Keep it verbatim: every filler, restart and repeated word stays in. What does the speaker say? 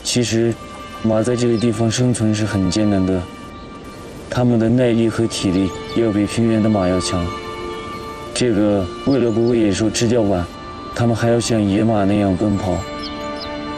其实，马在这个地方生存是很艰难的，它们的耐力和体力要比平原的马要强。这个为了不被野兽吃掉晚，它们还要像野马那样奔跑，